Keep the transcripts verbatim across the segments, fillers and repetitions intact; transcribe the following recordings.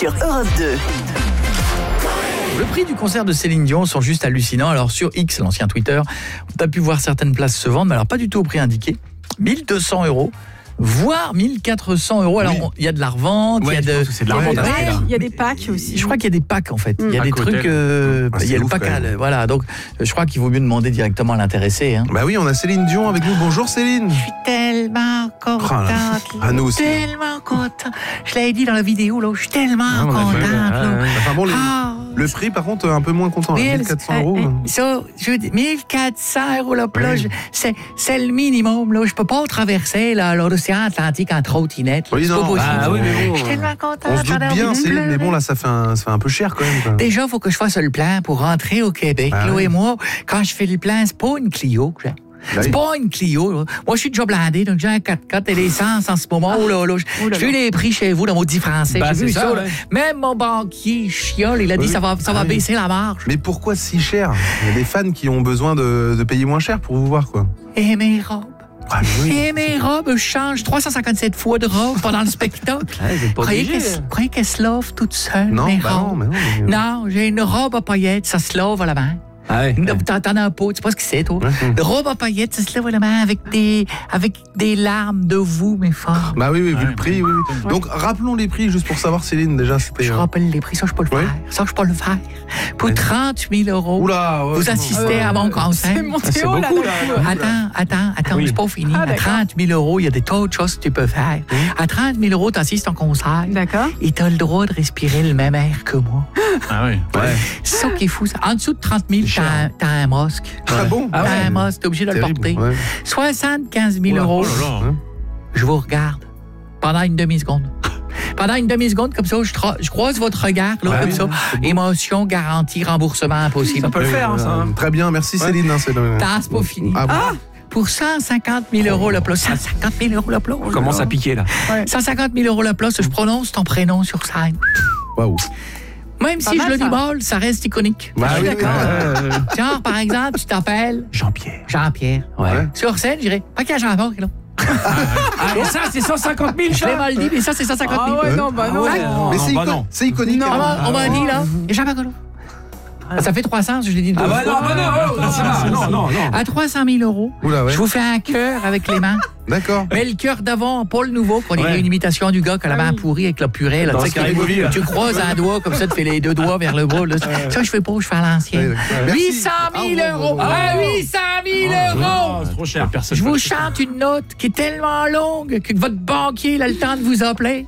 sur Europe deux. Le prix du concert de Céline Dion sont juste hallucinants. Alors sur X, l'ancien Twitter, on a pu voir certaines places se vendre, mais alors pas du tout au prix indiqué. mille deux cents euros. Voire mille quatre cents euros. Alors, il oui. y a de la revente, il ouais, y a de. C'est de la revente. Il y a des packs aussi. Je crois qu'il y a des packs en fait. Il y a mmh. des trucs. Euh, ah, il y a le pack. À, voilà. Donc, je crois qu'il vaut mieux demander directement à l'intéressé. Hein. Bah oui, on a Céline Dion avec nous. Bonjour Céline. Je suis tellement contente. Oh, à nous aussi. Tellement contente. Je l'avais dit dans la vidéo là. Je suis tellement ah, contente. Là. Enfin bon, les, ah, le prix par contre un peu moins content. mille quatre cents euros. Ça, je dis mille quatre cents euros la plage. Oui. C'est, c'est le minimum là. Je peux pas traverser là, l'océan Atlantique en trottinette. Oui, c'est non. pas possible. Ah, oui, mais bon, je suis tellement contente. On se doute bien, Céline, mais bon là, ça fait un, ça fait un peu cher quand même. Quoi. Déjà, il faut que je fasse le plan pour rentrer au Québec. Ah, là, oui. Et moi, quand je fais le plan, c'est pas une Clio que j'ai. C'est oui. pas une Clio. Là. Moi, je suis déjà blindé, donc j'ai un quatre-quatre et l'essence en ce moment. Ah. Là, là, j'ai vu les prix chez vous dans mon dit français. Bah, j'ai vu ça. ça ouais. Même mon banquier chiole, il a dit oui. ça va, ça va ah, baisser oui. la marge. Mais pourquoi si cher? Il y a des fans qui ont besoin de, de payer moins cher pour vous voir, quoi. Et mes robes. Ah, oui. Et mes robes changent trois cent cinquante-sept fois de robe pendant le spectacle. Vous croyez qu'elle, croyez qu'elle se lave toute seule, non, mes bah robes? Non, mais non, mais... non, j'ai une robe à paillettes, ça se lave à la main. Ah ouais, ouais. T'en, t'en as un pot, tu sais pas ce que c'est, toi. Ouais. Robe à paillettes, ça se lave à la main avec des, avec des larmes de vous, mes forts. Bah oui, oui, vu ouais, le prix, oui. oui. Donc, rappelons les prix, juste pour savoir, Céline, déjà. C'était, je euh... rappelle les prix, ça, je peux le ouais. faire. Ça, je peux le faire. Pour ouais. trente mille euros, Oula, ouais, vous assistez euh, à mon concert. C'est monté haut, là. Attends, attends, attends, oui. c'est pas fini. Ah, à trente mille euros, il y a des tas de choses que tu peux faire. Oui. À trente mille euros, tu assistes à un concert. D'accord. Et tu as le droit de respirer le même air que moi. Ah oui. Ouais. C'est ça qui est fou, ça. En dessous de trente mille, t'as, t'as un masque. Ah bon? T'as ah ouais. un masque, t'es obligé de Terrible. le porter. Ouais. soixante-quinze mille euros. Oh là là. Je vous regarde pendant une demi-seconde. Pendant une demi-seconde, comme ça, je, tra- je croise votre regard, là, ouais, comme oui, ça. Émotion, garantie, remboursement impossible. Ça peut le faire, hein, ça. Hein. Très bien, merci ouais. Céline. Hein, c'est le... T'as, c'est pas fini. Ah, bon. ah Pour cent cinquante mille euros la place. cent cinquante mille euros la place. On commence à piquer, là. Ouais. cent cinquante mille euros la place, je prononce ton prénom sur scène. Waouh. Même pas si je le dis mal, ça reste iconique. Bah oui, oui, euh, genre, par exemple, tu t'appelles Jean-Pierre. Jean-Pierre. Ouais. Sur scène, je dirais, pas qu'il y a Jean-Pierre, là. Ah, et ça, c'est cent cinquante mille, je l'ai mal dit, mais ça, c'est cent cinquante mille. Ah ouais, non, bah non. Ah ouais, non mais c'est, bah ico- non. c'est iconique. Non, ah, on m'a dit, là, et Jean-Pierre, là. Ça fait trois cents, je l'ai dit deux ah bah fois. Non, non, non, non, non, non. À trois cent mille euros, Oula, ouais. je vous fais un cœur avec les mains. D'accord. Mais le cœur d'avant, pas le nouveau, qu'on dirait ouais. une imitation du gars qui a la main pourrie avec la purée. Là, tu sais, tu croises un doigt comme ça, tu fais les deux doigts vers le bas. Là. Ça, je fais pas, je fais à l'ancienne. Ouais, huit cent mille euros. Ah, huit cent mille euros. C'est trop cher. Personne je vous chante une note qui est tellement longue que votre banquier il a le temps de vous appeler.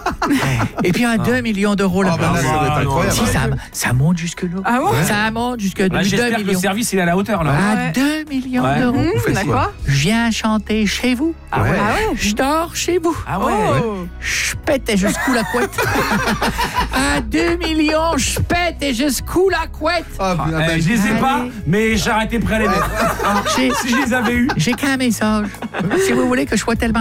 Et puis, à deux millions d'euros, la place. Si, ça, ça monte jusque-là. Ah ouais? Ça monte jusque deux millions. J'espère que le service, il est à la hauteur, là. À deux millions d'euros. D'accord. Je viens chanter chez vous. Ah ouais. Ah ouais. Je dors chez vous. Ah ouais. Oh. Je pète et je secoue la couette. À deux millions, je pète et je secoue la couette. Ah, ah, eh, je les ai pas, mais j'ai arrêté de près les mettre. Si je les avais eus. J'ai qu'un message. Si vous voulez que je sois tellement